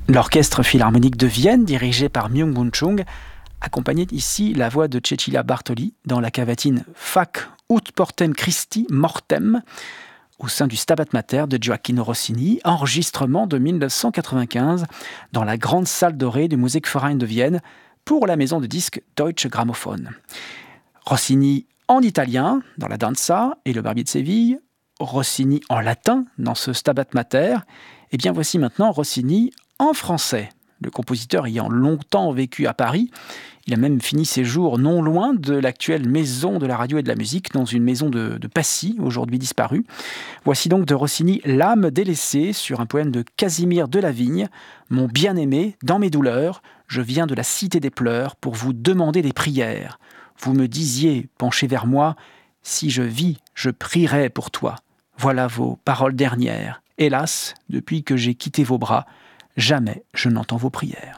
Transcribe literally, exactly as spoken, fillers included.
L'Orchestre philharmonique de Vienne, dirigé par Myung-Whun Chung, accompagnait ici la voix de Cecilia Bartoli dans la cavatine Fac ut portem Christi mortem au sein du Stabat Mater de Gioacchino Rossini, enregistrement de mille neuf cent quatre-vingt-quinze dans la grande salle dorée du Musikverein de Vienne pour la maison de disques Deutsche Grammophon. Rossini en italien dans la Danza et le Barbier de Séville, Rossini en latin dans ce Stabat Mater, et bien voici maintenant Rossini en français. Le compositeur ayant longtemps vécu à Paris, il a même fini ses jours non loin de l'actuelle maison de la radio et de la musique, dans une maison de, de Passy, aujourd'hui disparue. Voici donc de Rossini L'âme délaissée, sur un poème de Casimir Delavigne. Mon bien-aimé, dans mes douleurs, je viens de la cité des pleurs pour vous demander des prières. Vous me disiez, penché vers moi, si je vis, je prierai pour toi. Voilà vos paroles dernières. Hélas, depuis que j'ai quitté vos bras, jamais je n'entends vos prières.